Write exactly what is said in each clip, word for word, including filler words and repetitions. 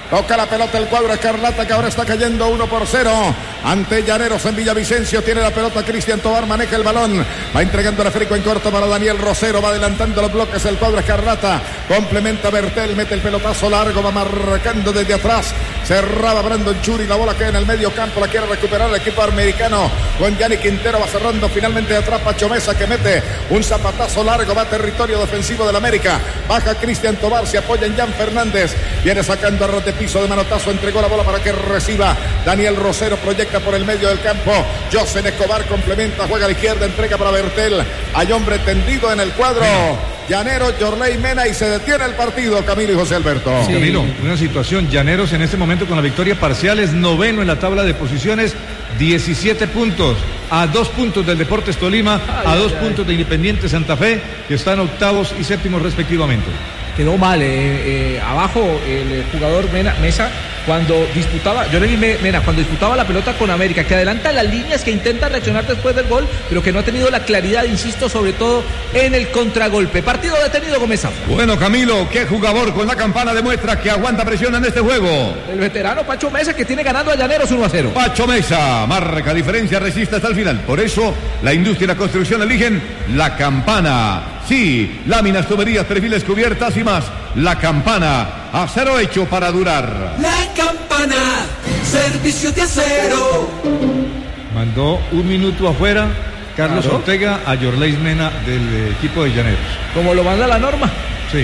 Toca la pelota el cuadro escarlata, que ahora está cayendo uno por cero ante Llaneros en Villavicencio. Tiene la pelota Cristian Tobar, maneja el balón, va entregando el esférico en corto para Daniel Rosero, va adelantando los bloques el cuadro escarlata, complementa Bertel, mete el pelotazo largo, va marcando desde atrás, cerraba Brandon Churi, la bola queda en el medio campo, la quiere recuperar el equipo americano con Gianni Quintero, va cerrando finalmente de atrás Pacho Mesa, que mete un zapatazo largo, va a territorio defensivo del América, baja Cristian Tobar, se apoya en Jan Fernández, viene sacando a rote piso de manotazo, entregó la bola para que reciba Daniel Rosero, proyecta por el medio del campo, José Escobar complementa, juega a la izquierda, entrega para Bertel, hay hombre tendido en el cuadro Llanero, Yorley Mena, y se detiene el partido, Camilo y José Alberto. Sí. Camilo, una situación, Llaneros en este momento con la victoria parcial es noveno en la tabla de posiciones, diecisiete puntos, a dos puntos del Deportes Tolima, ay, a dos ay, puntos de Independiente Santa Fe, que están octavos y séptimos respectivamente. Quedó mal, eh, eh, abajo el jugador Mena, Mesa, cuando disputaba, yo le vi Mena, cuando disputaba la pelota con América, que adelanta las líneas, que intenta reaccionar después del gol, pero que no ha tenido la claridad, insisto, sobre todo en el contragolpe. Partido detenido, Gómez Zafra. Bueno, Camilo, qué jugador con la campana demuestra que aguanta presión en este juego. El veterano Pacho Mesa, que tiene ganando a Llaneros uno a cero. Pacho Mesa, marca diferencia, resiste hasta el final. Por eso, la industria y la construcción eligen la campana. Sí, láminas, tuberías, perfiles, cubiertas y más. La campana, acero hecho para durar. La campana, servicio de acero. Mandó un minuto afuera Carlos claro. Ortega a Yorley Mena del equipo de Llaneros. Como lo manda la norma. Sí.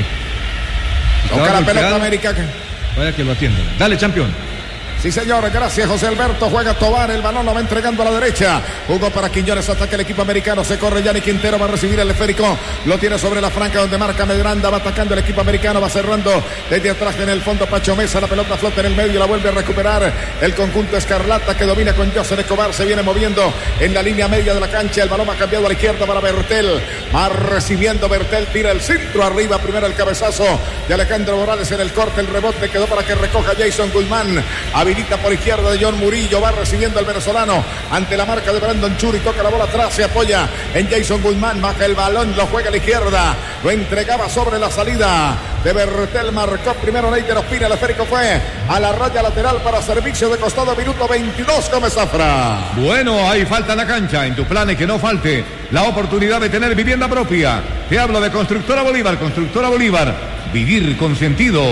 Toca la pelota América. Vaya que lo atienden. Dale, campeón. Sí, señor, gracias José Alberto, juega Tobar, el balón lo va entregando a la derecha, jugó para Quiñones, ataca el equipo americano, se corre Gianni Quintero, va a recibir el esférico, lo tiene sobre la franca donde marca Medranda, va atacando el equipo americano, va cerrando desde atrás en el fondo Pacho Mesa, la pelota flota en el medio, la vuelve a recuperar el conjunto escarlata que domina con José Escobar, se viene moviendo en la línea media de la cancha, el balón va cambiado a la izquierda para Bertel, va recibiendo Bertel, tira el centro arriba, primero el cabezazo de Alejandro Morales en el corte, el rebote quedó para que recoja Jason Guzmán, habilita por izquierda de John Murillo, va recibiendo el venezolano ante la marca de Brandon Churi, toca la bola atrás, se apoya en Jason Guzmán, baja el balón, lo juega a la izquierda, lo entregaba sobre la salida de Bertel, marcó primero Neiter Ospina, el esférico fue a la raya lateral para servicio de costado, minuto veintidós, Gómez Zafra. Bueno, ahí falta la cancha, en tu plan es que no falte la oportunidad de tener vivienda propia. Te hablo de Constructora Bolívar, Constructora Bolívar, vivir con sentido.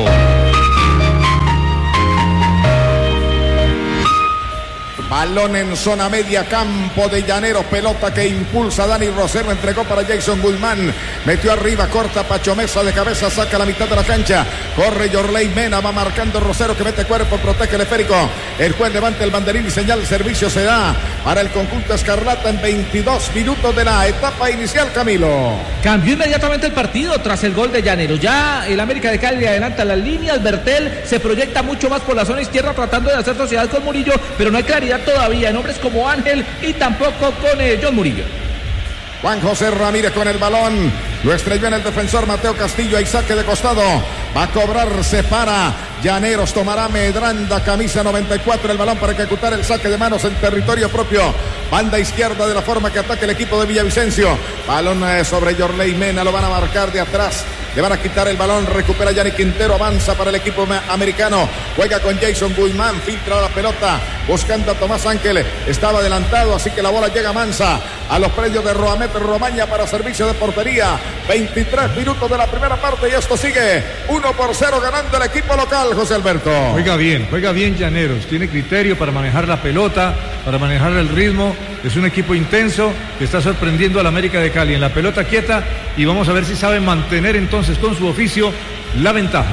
Balón en zona media, campo de Llaneros, pelota que impulsa Dani Rosero, entregó para Jason Guzmán, metió arriba, corta Pacho Mesa de cabeza, saca la mitad de la cancha, corre Yorley Mena, va marcando Rosero que mete cuerpo, protege el esférico, el juez levanta el banderín y señal, el servicio se da para el conjunto escarlata en veintidós minutos de la etapa inicial, Camilo. Cambió inmediatamente el partido tras el gol de Llaneros, ya el América de Cali adelanta las líneas, Bertel se proyecta mucho más por la zona izquierda tratando de hacer sociedad con Murillo, pero no hay claridad todavía en hombres como Ángel y tampoco con eh, John Murillo. Juan José Ramírez con el balón, lo estrelló en el defensor Mateo Castillo, hay saque de costado, va a cobrarse para Llaneros, tomará Medranda, camisa noventa y cuatro, el balón para ejecutar el saque de manos en territorio propio, banda izquierda de la forma que ataca el equipo de Villavicencio, balón eh, sobre Yorley Mena, lo van a marcar de atrás, le van a quitar el balón, recupera Gianni Quintero, avanza para el equipo americano, juega con Jason Guzmán, filtra la pelota, buscando a Tomás Ángel, estaba adelantado, así que la bola llega mansa a los predios de Roamet Romaña para servicio de portería, veintitrés minutos de la primera parte y esto sigue uno por cero ganando el equipo local, José Alberto. Juega bien, juega bien Llaneros, tiene criterio para manejar la pelota, para manejar el ritmo, es un equipo intenso que está sorprendiendo al América de Cali en la pelota quieta y vamos a ver si sabe mantener entonces con su oficio la ventaja.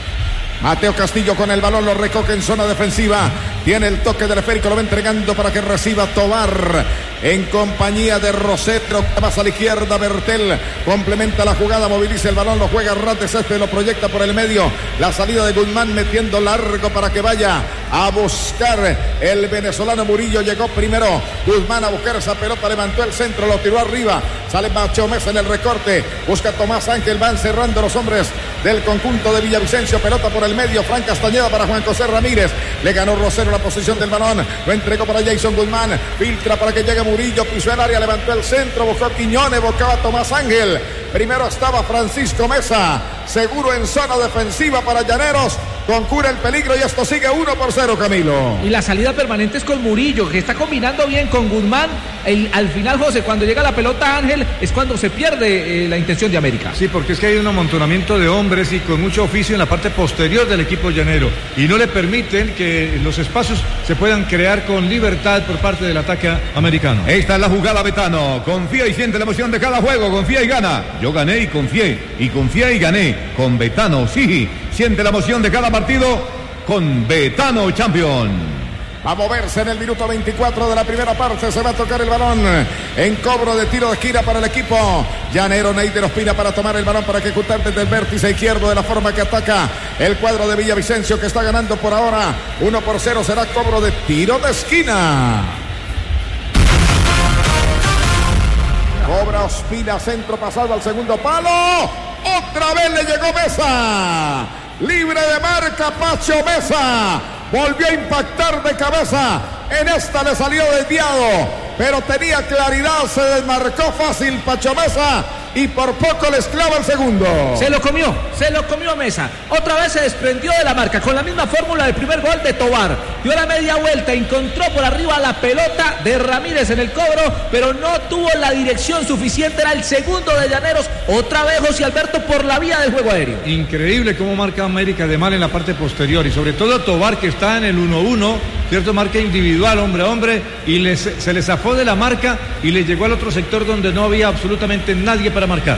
Mateo Castillo con el balón, lo recoge en zona defensiva, tiene el toque del esférico, lo va entregando para que reciba Tobar en compañía de Rosero, más a la izquierda Bertel, complementa la jugada, moviliza el balón, lo juega Rates, este lo proyecta por el medio, la salida de Guzmán metiendo largo para que vaya a buscar el venezolano Murillo, llegó primero Guzmán a buscar esa pelota, levantó el centro, lo tiró arriba, sale Pacho Mesa en el recorte, busca Tomás Ángel, van cerrando los hombres del conjunto de Villavicencio, pelota por el medio, Fran Castañeda para Juan José Ramírez, le ganó Rosero la posición del balón, lo entregó para Jason Guzmán, filtra para que llegue Murillo, pisó el área, levantó el centro, buscó Quiñones, buscaba Tomás Ángel, primero estaba Francisco Mesa, seguro en zona defensiva para Llaneros, concura el peligro y esto sigue uno por cero, Camilo. Y la salida permanente es con Murillo, que está combinando bien con Guzmán. El, al final, José, cuando llega la pelota Ángel, es cuando se pierde eh, la intención de América. Sí, porque es que hay un amontonamiento de hombres y con mucho oficio en la parte posterior del equipo llanero y no le permiten que los espacios se puedan crear con libertad por parte del ataque americano. Esta es la jugada, Betano. Confía y siente la emoción de cada juego. Confía y gana. Yo gané y confié. Y confié y gané. Con Betano, sí. Siente la emoción de cada partido con Betano Champion. Va a moverse en el minuto veinticuatro de la primera parte. Se va a tocar el balón en cobro de tiro de esquina para el equipo llanero. Neider Ospina para tomar el balón para ejecutar desde el vértice izquierdo de la forma que ataca el cuadro de Villavicencio, que está ganando por ahora uno por cero. Será cobro de tiro de esquina. Cobra Ospina, centro pasado al segundo palo. Otra vez le llegó Mesa. Libre de marca Pacho Mesa. Volvió a impactar de cabeza. En esta le salió desviado, pero tenía claridad. Se desmarcó fácil Pacho Mesa y por poco les clava el segundo. Se lo comió, se lo comió Mesa. Otra vez se desprendió de la marca con la misma fórmula del primer gol de Tobar. Dio la media vuelta, encontró por arriba la pelota de Ramírez en el cobro, pero no tuvo la dirección suficiente. Era el segundo de Llaneros. Otra vez José Alberto por la vía del juego aéreo. Increíble cómo marca América de mal en la parte posterior y sobre todo Tobar, que está en el uno uno, cierto, marca individual hombre a hombre y les, se le zafó de la marca y le llegó al otro sector donde no había absolutamente nadie para marcar.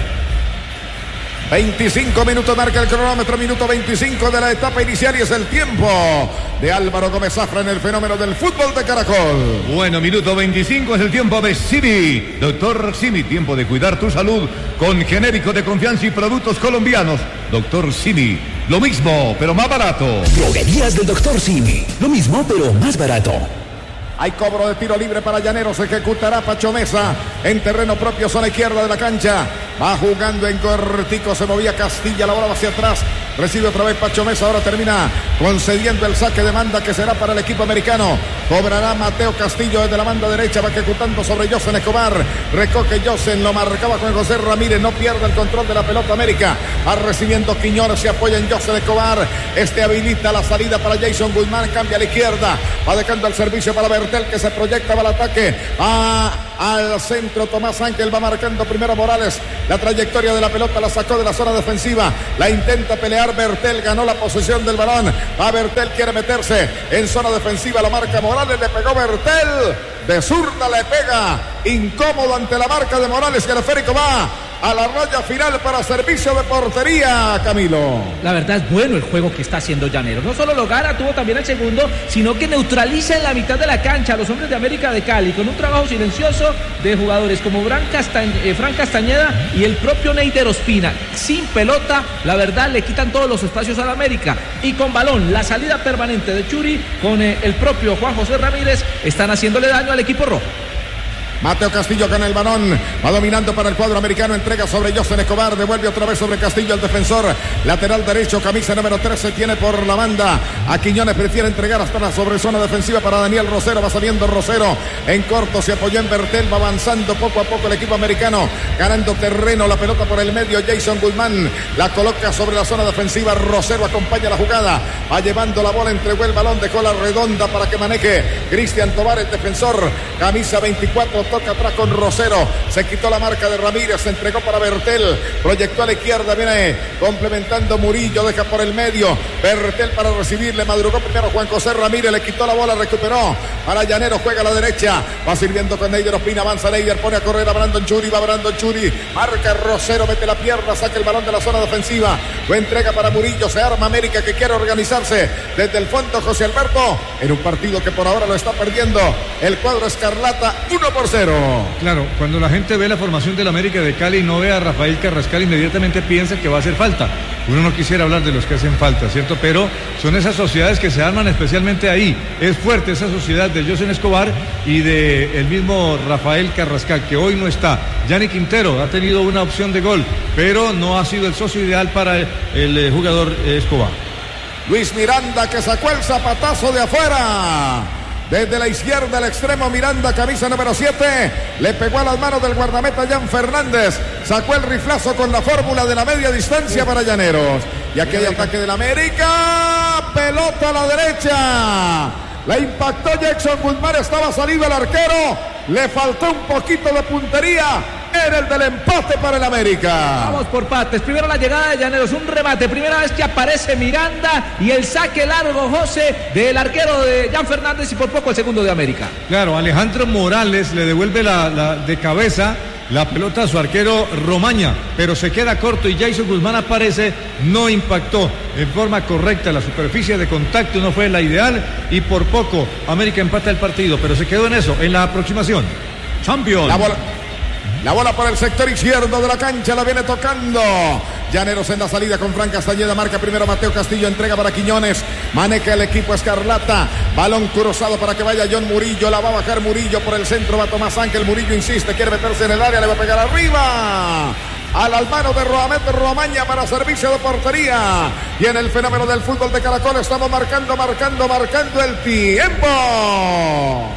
veinticinco minutos marca el cronómetro, minuto veinticinco de la etapa inicial y es el tiempo de Álvaro Gómez Zafra en el fenómeno del fútbol de Caracol. Bueno, minuto veinticinco es el tiempo de Simi. Doctor Simi, tiempo de cuidar tu salud con genérico de confianza y productos colombianos. Doctor Simi, lo mismo, pero más barato. Droguerías del Doctor Simi, lo mismo, pero más barato. Hay cobro de tiro libre para Llaneros. Ejecutará Pacho Mesa en terreno propio, zona izquierda de la cancha. Va jugando en cortico. Se movía Castilla. La bola va hacia atrás. Recibe otra vez Pacho Mesa. Ahora termina concediendo el saque de banda que será para el equipo americano. Cobrará Mateo Castillo desde la banda derecha. Va ejecutando sobre Yosen Escobar. Recoge Yosen. Lo marcaba con José Ramírez. No pierde el control de la pelota América. Va recibiendo Quiñones. Se apoya en Yosen Escobar. Este habilita la salida para Jason Guzmán. Cambia a la izquierda. Va dejando el servicio para ver que se proyecta al ataque, va al centro Tomás Ángel, va marcando primero Morales, la trayectoria de la pelota la sacó de la zona defensiva, la intenta pelear Bertel, ganó la posesión del balón, va Bertel, quiere meterse en zona defensiva, lo marca Morales, le pegó Bertel, de zurda le pega, incómodo ante la marca de Morales y el esférico va a la raya final para servicio de portería, Camilo. La verdad es bueno el juego que está haciendo Llaneros. No solo lo gana, tuvo también el segundo, sino que neutraliza en la mitad de la cancha a los hombres de América de Cali, con un trabajo silencioso de jugadores como Fran, Castañ eh, Fran Castañeda y el propio Neider Ospina. Sin pelota, la verdad, le quitan todos los espacios a la América. Y con balón, la salida permanente de Churi con eh, el propio Juan José Ramírez, están haciéndole daño al equipo rojo. Mateo Castillo gana el balón, va dominando para el cuadro americano, entrega sobre Yosen Escobar, devuelve otra vez sobre Castillo el defensor, lateral derecho, camisa número trece, tiene por la banda a Quiñones, prefiere entregar hasta la sobrezona defensiva para Daniel Rosero, va saliendo Rosero, en corto se apoyó en Bertel, va avanzando poco a poco el equipo americano, ganando terreno, la pelota por el medio, Jason Guzmán la coloca sobre la zona defensiva, Rosero acompaña la jugada, va llevando la bola, entregó el balón, dejó la redonda para que maneje Cristian Tobar, el defensor, camisa veinticuatro, toca atrás con Rosero, se quitó la marca de Ramírez, se entregó para Bertel, proyectó a la izquierda, viene complementando Murillo, deja por el medio, Bertel para recibirle, madrugó primero Juan José Ramírez, le quitó la bola, recuperó para Llaneros, juega a la derecha, va sirviendo con Neider Ospina, avanza Neider, pone a correr a Brandon Churi, va Brandon Churi, marca Rosero, mete la pierna, saca el balón de la zona defensiva, lo entrega para Murillo, se arma América que quiere organizarse desde el fondo, José Alberto, en un partido que por ahora lo está perdiendo el cuadro escarlata, uno por cero. Claro, cuando la gente ve la formación del América de Cali y no ve a Rafael Carrascal, inmediatamente piensa que va a hacer falta. Uno no quisiera hablar de los que hacen falta, ¿cierto? Pero son esas sociedades que se arman especialmente ahí. Es fuerte esa sociedad de Yosen Escobar y de el mismo Rafael Carrascal, que hoy no está. Yanni Quintero ha tenido una opción de gol, pero no ha sido el socio ideal para el, el jugador Escobar. Luis Miranda que sacó el zapatazo de afuera. Desde la izquierda al extremo, Miranda, camisa número siete. Le pegó a las manos del guardameta Jan Fernández. Sacó el riflazo con la fórmula de la media distancia para Llaneros. Y aquí hay ataque del América. Pelota a la derecha. La impactó Jackson Guzmán. Estaba salido el arquero. Le faltó un poquito de puntería. Era el del empate para el América. Vamos por partes. Primero la llegada de Llaneros, un remate. Primera vez que aparece Miranda y el saque largo, José, del arquero de Jan Fernández y por poco el segundo de América. Claro, Alejandro Morales le devuelve la, la de cabeza la pelota a su arquero Romaña, pero se queda corto y Jason Guzmán aparece, no impactó en forma correcta, la superficie de contacto no fue la ideal y por poco América empata el partido, pero se quedó en eso, en la aproximación. Champions. La bola. La bola por el sector izquierdo de la cancha, la viene tocando Llaneros en la salida con Fran Castañeda, marca primero Mateo Castillo, entrega para Quiñones, maneja el equipo Escarlata, balón cruzado para que vaya John Murillo, la va a bajar Murillo por el centro, va Tomás Ángel, Murillo insiste, quiere meterse en el área, le va a pegar arriba a las manos de Roamete Romaña para servicio de portería. Y en el fenómeno del fútbol de Caracol estamos marcando, marcando, marcando el tiempo.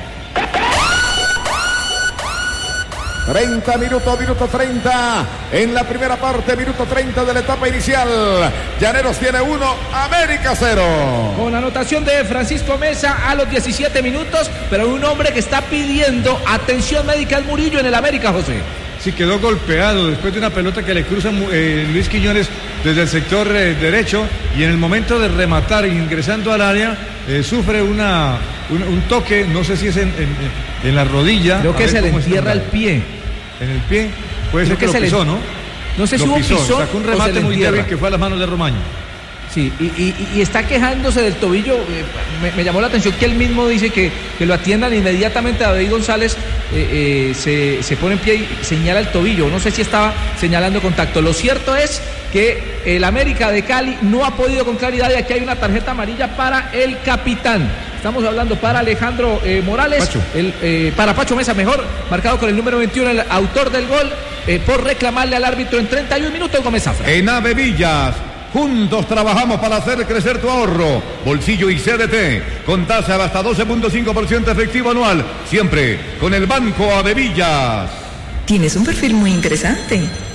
treinta minutos, minuto treinta en la primera parte, minuto treinta de la etapa inicial. Llaneros tiene uno, América cero. Con anotación de Francisco Mesa a los diecisiete minutos, pero un hombre que está pidiendo atención médica al Murillo en el América, José. Sí, quedó golpeado después de una pelota que le cruza eh, Luis Quiñones desde el sector eh, derecho y en el momento de rematar ingresando al área eh, sufre una, un, un toque, no sé si es en, en, en la rodilla. Creo que se le entierra el pie. En el pie, puede ser que, que lo pisó, le... ¿no? No sé lo si hubo pisó, pisó, sacó un remate muy débil que fue a las manos de Romaño. Sí, y, y, y está quejándose del tobillo. Eh, me, me llamó la atención que él mismo dice que, que lo atiendan inmediatamente. David González eh, eh, se, se pone en pie y señala el tobillo. No sé si estaba señalando contacto. Lo cierto es que el América de Cali no ha podido con claridad y aquí hay una tarjeta amarilla para el capitán. Estamos hablando para Alejandro eh, Morales, Pacho. El, eh, para Pacho Mesa, mejor, marcado con el número veintiuno, el autor del gol, eh, por reclamarle al árbitro en treinta y un minutos, Gómez Zafra. En Ave Villas, juntos trabajamos para hacer crecer tu ahorro. Bolsillo y C D T, con tasa de hasta doce punto cinco por ciento efectivo anual, siempre con el Banco Ave Villas. Tienes un perfil muy interesante.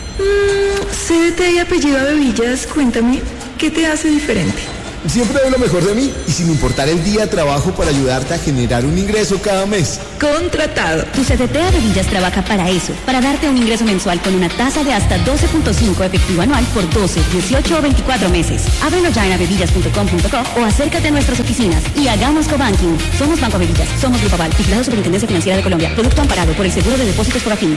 Mm, C D T y apellido Ave Villas, cuéntame, ¿qué te hace diferente? Siempre doy lo mejor de mí y sin importar el día trabajo para ayudarte a generar un ingreso cada mes. Contratado. Tu C D T Ave Villas trabaja para eso, para darte un ingreso mensual con una tasa de hasta doce punto cinco efectivo anual por doce, dieciocho o veinticuatro meses. Ábrelo ya en avevillas punto com punto co o acércate a nuestras oficinas y hagamos cobanking. Somos Banco Ave Villas, somos Grupo Aval, vigilado Superintendencia Financiera de Colombia. Producto amparado por el Seguro de Depósitos por Afín.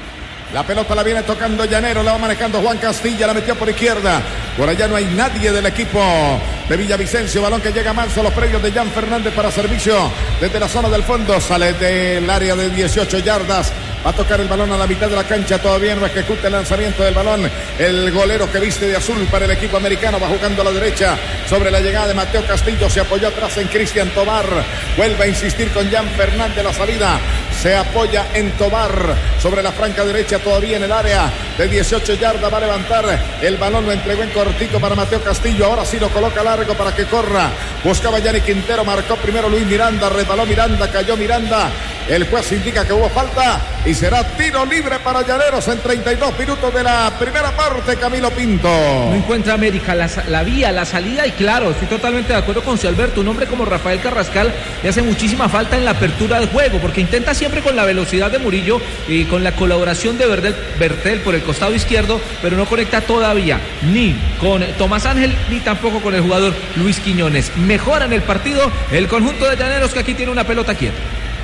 La pelota la viene tocando Llaneros, la va manejando Juan Castilla, la metió por izquierda. Por allá no hay nadie del equipo de Villavicencio. Balón que llega manso a los predios de Jan Fernández para servicio desde la zona del fondo. Sale del área de dieciocho yardas. Va a tocar el balón a la mitad de la cancha. Todavía no ejecuta el lanzamiento del balón. El golero que viste de azul para el equipo americano va jugando a la derecha. Sobre la llegada de Mateo Castillo. Se apoyó atrás en Cristian Tobar. Vuelve a insistir con Jan Fernández. La salida se apoya en Tobar. Sobre la franca derecha todavía en el área de dieciocho yardas. Va a levantar el balón. Lo entregó en cortico para Mateo Castillo. Ahora sí lo coloca largo para que corra. Buscaba Yanni Quintero. Marcó primero Luis Miranda. Resbaló Miranda. Cayó Miranda. El juez indica que hubo falta y será tiro libre para Llaneros en treinta y dos minutos de la primera parte. Camilo Pinto. No encuentra América la, la vía, la salida y claro, estoy totalmente de acuerdo con Alberto. Un hombre como Rafael Carrascal le hace muchísima falta en la apertura del juego porque intenta siempre con la velocidad de Murillo y con la colaboración de Bertel, Bertel por el costado izquierdo, pero no conecta todavía ni con Tomás Ángel ni tampoco con el jugador Luis Quiñones. Mejora en el partido el conjunto de Llaneros que aquí tiene una pelota quieta.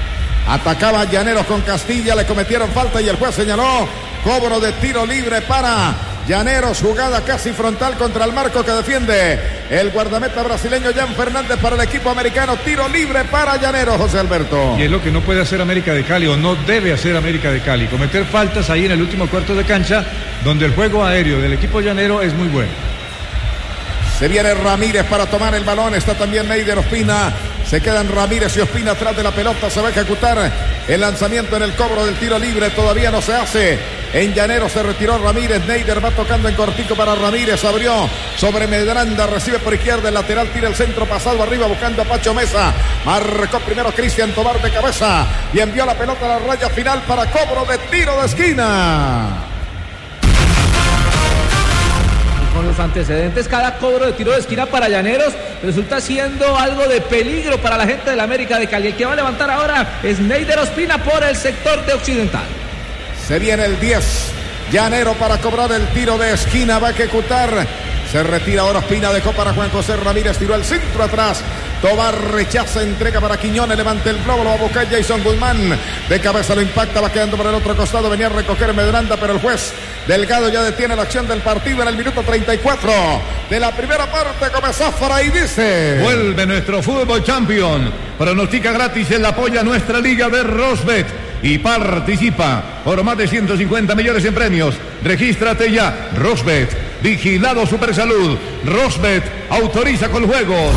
Atacaba Llaneros con Castilla, le cometieron falta y el juez señaló cobro de tiro libre para Llaneros, jugada casi frontal contra el marco que defiende el guardameta brasileño Jan Fernández para el equipo americano. Tiro libre para Llaneros, José Alberto. Y es lo que no puede hacer América de Cali o no debe hacer América de Cali, cometer faltas ahí en el último cuarto de cancha donde el juego aéreo del equipo llanero es muy bueno. Se viene Ramírez para tomar el balón, está también Neider Ospina. Se quedan Ramírez y Ospina atrás de la pelota. Se va a ejecutar el lanzamiento en el cobro del tiro libre. Todavía no se hace En Llanero se retiró Ramírez. Neider va tocando en cortico para Ramírez. Abrió sobre Medranda. Recibe por izquierda. El lateral tira el centro pasado arriba buscando a Pacho Mesa. Marcó primero Cristian Tobar de cabeza y envió la pelota a la raya final para cobro de tiro de esquina. Con los antecedentes, cada cobro de tiro de esquina para Llaneros resulta siendo algo de peligro para la gente de la América de Cali. El que va a levantar ahora es Neider Ospina por el sector de Occidental. Se viene el diez. Llanero para cobrar el tiro de esquina. Va a ejecutar. Se retira ahora Ospina. Dejó para Juan José Ramírez. Tiró el centro atrás. Tobar rechaza, entrega para Quiñones, levanta el globo, lo va a buscar Jason Guzmán, de cabeza lo impacta, va quedando por el otro costado, venía a recoger Medranda, pero el juez Delgado ya detiene la acción del partido en el minuto treinta y cuatro de la primera parte. Comenzó Fray, dice: vuelve nuestro fútbol champion, pronostica gratis en la apoya nuestra liga de Rosbet y participa por más de ciento cincuenta millones en premios. Regístrate ya. Rosbet, vigilado Supersalud. Rosbet, autoriza con juegos.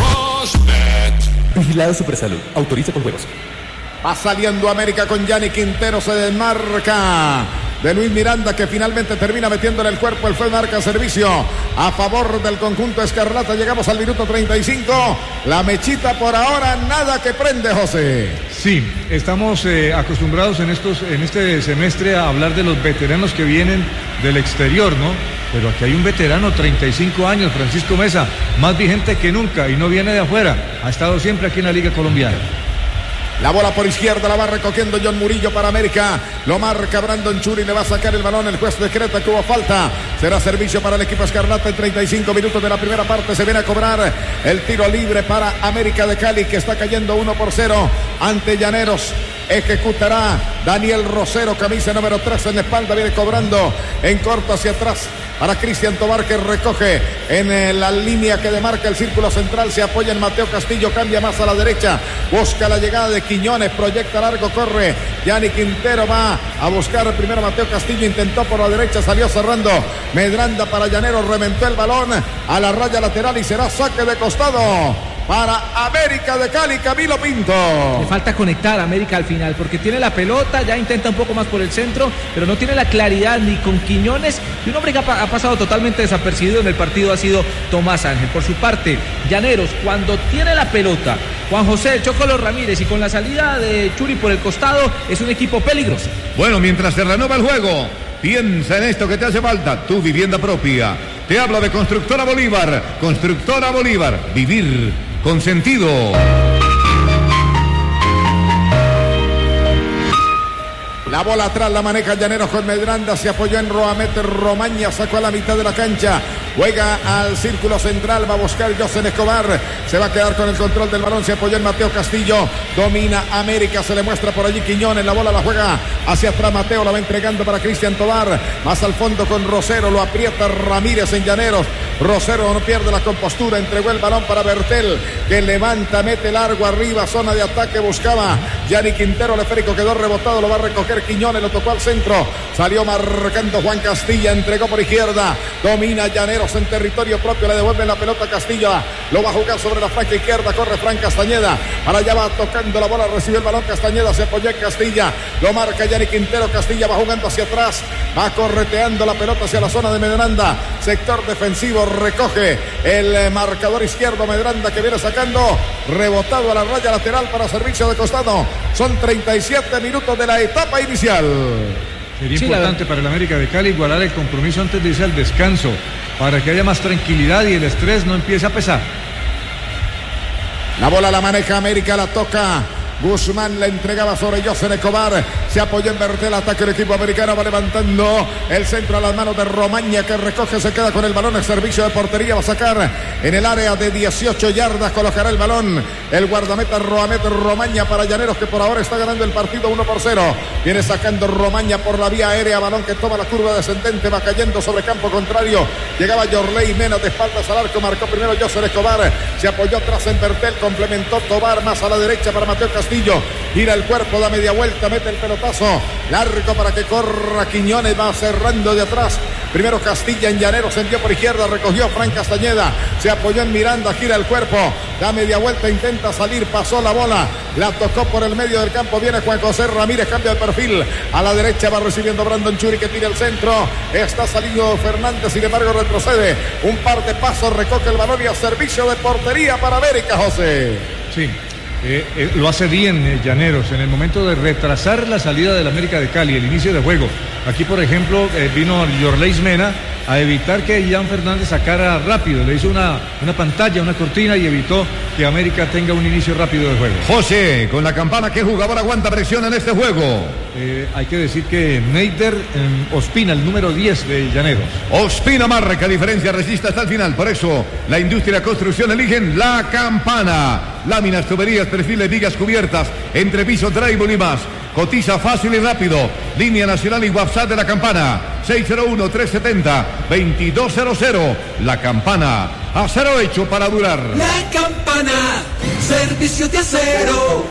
Vigilado Supersalud. Autoriza con juegos. Va saliendo América con Yanni Quintero. Se desmarca de Luis Miranda, que finalmente termina metiéndole el cuerpo. El fue marca servicio a favor del conjunto escarlata. Llegamos al minuto treinta y cinco. La mechita por ahora nada que prende, José. Sí, estamos eh, acostumbrados en estos en este semestre a hablar de los veteranos que vienen del exterior, ¿no? Pero aquí hay un veterano, treinta y cinco años, Francisco Mesa, más vigente que nunca y no viene de afuera. Ha estado siempre aquí en la Liga Colombiana. La bola por izquierda la va recogiendo John Murillo para América. Lo marca Brandon Churi, le va a sacar el balón. El juez decreta que hubo falta. Será servicio para el equipo escarlata en treinta y cinco minutos de la primera parte. Se viene a cobrar el tiro libre para América de Cali, que está cayendo uno por cero ante Llaneros. Ejecutará Daniel Rosero, camisa número tres en la espalda. Viene cobrando en corto hacia atrás para Cristian Tobar, que recoge en la línea que demarca el círculo central. Se apoya en Mateo Castillo, cambia más a la derecha, busca la llegada de Quiñones, proyecta largo, corre Yanni Quintero, va a buscar primero Mateo Castillo, intentó por la derecha, salió cerrando Medranda para Llanero, reventó el balón a la raya lateral y será saque de costado para América de Cali. Camilo Pinto. Le falta conectar a América al final, porque tiene la pelota, ya intenta un poco más por el centro, pero no tiene la claridad ni con Quiñones. Y un hombre que ha, ha pasado totalmente desapercibido en el partido ha sido Tomás Ángel. Por su parte, Llaneros, cuando tiene la pelota, Juan José Chocolo Ramírez, y con la salida de Churi por el costado, es un equipo peligroso. Bueno, mientras se renueva el juego, piensa en esto que te hace falta, tu vivienda propia. Te habla de Constructora Bolívar. Constructora Bolívar, vivir con sentido. La bola atrás la maneja Llaneros con Medranda, se apoyó en Roamete, Romaña sacó a la mitad de la cancha, juega al círculo central, va a buscar José Escobar, se va a quedar con el control del balón, se apoyó en Mateo Castillo, domina América, se le muestra por allí Quiñones, la bola la juega hacia atrás Mateo, la va entregando para Cristian Tobar, más al fondo con Rosero, lo aprieta Ramírez en Llaneros, Rosero no pierde la compostura, entregó el balón para Bertel, que levanta, mete largo arriba, zona de ataque, buscaba Yanni Quintero, el esférico quedó rebotado, lo va a recoger Quiñones, lo tocó al centro, salió marcando Juan Castilla, entregó por izquierda, domina Llaneros en territorio propio, le devuelve la pelota a Castilla, lo va a jugar sobre la franja izquierda, corre Fran Castañeda, para allá va tocando la bola, recibe el balón Castañeda, se apoyó en Castilla, lo marca Yanni Quintero, Castilla va jugando hacia atrás, va correteando la pelota hacia la zona de Medranda, sector defensivo, recoge el marcador izquierdo Medranda, que viene sacando, rebotado a la raya lateral para servicio de costado, son treinta y siete minutos de la etapa inicial. Sería sí, importante para el América de Cali igualar el compromiso antes de irse al descanso, para que haya más tranquilidad y el estrés no empiece a pesar. La bola la maneja América, la toca Guzmán, la entregaba sobre José Escobar, se apoyó en Bertel, ataque el equipo americano, va levantando el centro a las manos de Romaña, que recoge, se queda con el balón, el servicio de portería, va a sacar en el área de dieciocho yardas, colocará el balón el guardameta Roamete Romaña para Llaneros, que por ahora está ganando el partido uno por cero, viene sacando Romaña por la vía aérea, balón que toma la curva descendente, va cayendo sobre campo contrario, llegaba Yorley Mena de espaldas al arco, marcó primero José Escobar, se apoyó atrás en Bertel, complementó Tobar, más a la derecha para Mateo Castillo, gira el cuerpo, da media vuelta, mete el pelotazo pelotazo largo para que corra Quiñones, va cerrando de atrás. Primero Castilla en Llaneros, se envió por izquierda, recogió Fran Castañeda, se apoyó en Miranda, gira el cuerpo, da media vuelta, intenta salir, pasó la bola, la tocó por el medio del campo, viene Juan José Ramírez, cambia de perfil, a la derecha va recibiendo Brandon Churi que tira el centro, está saliendo Fernández, sin embargo retrocede, un par de pasos, recoge el balón y a servicio de portería para América, José. Sí. Eh, eh, lo hace bien eh, Llaneros en el momento de retrasar la salida del América de Cali, el inicio de juego. Aquí, por ejemplo, eh, vino Yorleis Mena a evitar que Jan Fernández sacara rápido. Le hizo una, una pantalla, una cortina y evitó que América tenga un inicio rápido de juego. José, con la campana, ¿qué jugador aguanta presión en este juego? Eh, hay que decir que Neider eh, Ospina, el número diez de Llaneros. Ospina marca diferencia, resiste hasta el final. Por eso, la industria de la construcción eligen la campana. Láminas, tuberías, perfiles, vigas cubiertas, entrepiso, drywall y más. Cotiza fácil y rápido. Línea nacional y WhatsApp de la campana. seis cero uno, tres siete cero, dos dos cero cero. La campana. Acero hecho para durar. La campana. Servicio de acero.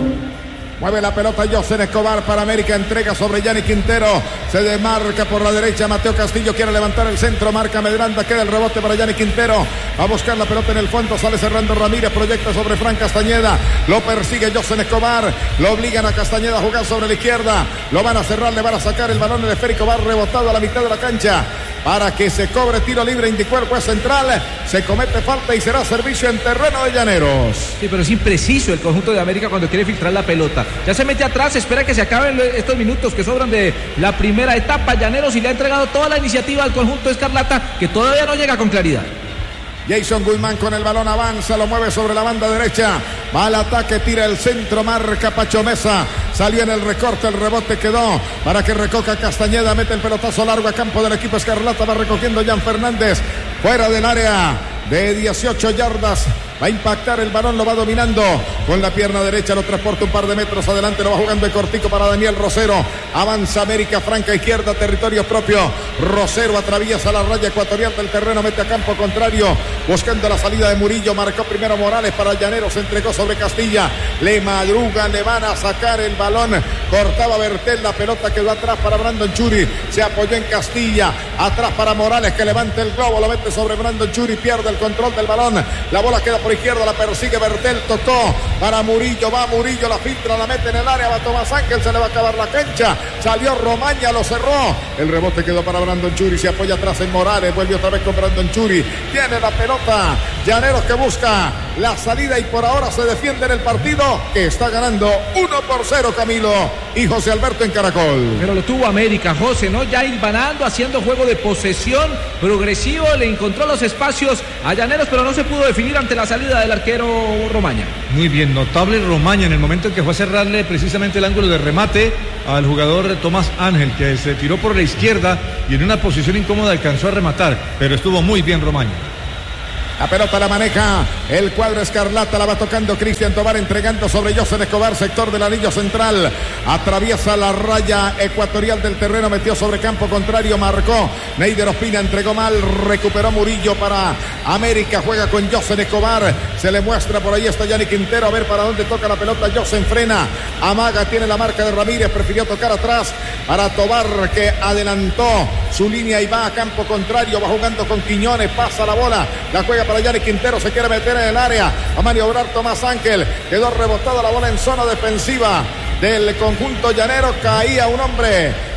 Mueve la pelota José Escobar para América, entrega sobre Yanni Quintero, se demarca por la derecha, Mateo Castillo quiere levantar el centro, marca Medranda, queda el rebote para Yanni Quintero, va a buscar la pelota en el fondo, sale cerrando Ramírez, proyecta sobre Fran Castañeda, lo persigue José Escobar, lo obligan a Castañeda a jugar sobre la izquierda, lo van a cerrar, le van a sacar el balón, el esférico va rebotado a la mitad de la cancha, para que se cobre tiro libre, indicó el juez central, se comete falta y será servicio en terreno de Llaneros. Sí, pero es impreciso el conjunto de América cuando quiere filtrar la pelota. Ya se mete atrás, espera que se acaben estos minutos que sobran de la primera etapa. Llaneros y le ha entregado toda la iniciativa al conjunto escarlata, que todavía no llega con claridad. Jason Guzmán con el balón avanza, lo mueve sobre la banda derecha, va al ataque, tira el centro, marca Pacho Mesa, salió en el recorte, el rebote quedó para que recoja Castañeda, mete el pelotazo largo a campo del equipo escarlata, va recogiendo Jan Fernández, fuera del área de dieciocho yardas, va a impactar el balón, lo va dominando con la pierna derecha, lo transporta un par de metros adelante, lo va jugando el cortico para Daniel Rosero, avanza América, franca izquierda, territorio propio, Rosero atraviesa la raya ecuatorial del terreno, mete a campo contrario, buscando la salida de Murillo, marcó primero Morales para Llaneros, se entregó sobre Castilla, le madrugan, le van a sacar el balón, cortaba Bertel, la pelota quedó atrás para Brandon Churi, se apoyó en Castilla, atrás para Morales que levanta el globo, lo mete sobre Brandon Churi, pierde el control del balón, la bola queda por izquierda, la persigue Bertel, tocó para Murillo, va Murillo, la filtra, la mete en el área, va Tomás Ángel, se le va a acabar la cancha, salió Romaña, lo cerró, el rebote quedó para Brandon Churi, se apoya atrás en Morales, vuelve otra vez con Brandon Churi, tiene la pelota, Llaneros que busca la salida y por ahora se defiende en el partido, que está ganando uno por cero Camilo y José Alberto en Caracol. Pero lo tuvo América, José, ¿no? Ya hilvanando, haciendo juego de posesión progresivo, le encontró los espacios a Llaneros, pero no se pudo definir ante la salida del arquero Romaña. Muy bien, notable Romaña en el momento en que fue a cerrarle precisamente el ángulo de remate al jugador Tomás Ángel, que se tiró por la izquierda y en una posición incómoda alcanzó a rematar, pero estuvo muy bien Romaña. La pelota la maneja el cuadro escarlata, la va tocando Cristian Tobar, entregando sobre José Escobar, sector del anillo central, atraviesa la raya ecuatorial del terreno, metió sobre campo contrario, marcó Neider Ospina, entregó mal, recuperó Murillo para América, juega con José Escobar, se le muestra por ahí, está Yanni Quintero, a ver para dónde toca la pelota, José frena, amaga, tiene la marca de Ramírez, prefirió tocar atrás para Tobar, que adelantó su línea y va a campo contrario, va jugando con Quiñones, pasa la bola, la juega para Yanni Quintero, se quiere meter en el área, a maniobrar Tomás Ángel, quedó rebotada la bola en zona defensiva del conjunto llanero, caía un hombre